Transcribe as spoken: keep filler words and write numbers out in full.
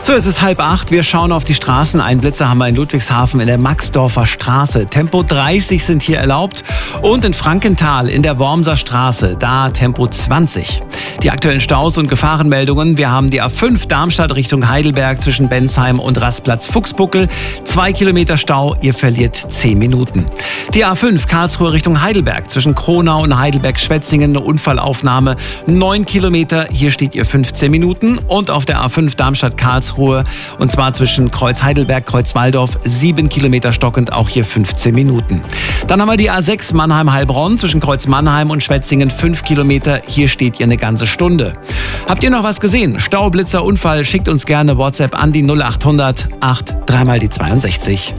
So, es ist halb acht. Wir schauen auf die Straßen. Einblitzer haben wir in Ludwigshafen in der Maxdorfer Straße. Tempo dreißig sind hier erlaubt. Und in Frankenthal in der Wormser Straße, da Tempo zwanzig. Die aktuellen Staus und Gefahrenmeldungen. Wir haben die A fünf Darmstadt Richtung Heidelberg zwischen Bensheim und Rastplatz Fuchsbuckel. Zwei Kilometer Stau, ihr verliert zehn Minuten. Die A fünf Karlsruhe Richtung Heidelberg zwischen Kronau und Heidelberg-Schwetzingen. Eine Unfallaufnahme. Neun Kilometer, hier steht ihr fünfzehn Minuten. Und auf der A fünf Darmstadt-Karlsruhe, und zwar zwischen Kreuz Heidelberg, Kreuz Walldorf, sieben Kilometer stockend, auch hier fünfzehn Minuten. Dann haben wir die A sechs Mannheim-Heilbronn zwischen Kreuz Mannheim und Schwetzingen, fünf Kilometer, hier steht ihr eine ganze Stunde. Habt ihr noch was gesehen? Stau, Blitzer, Unfall, schickt uns gerne WhatsApp an die null acht hundert acht, dreimal die zweiundsechzig.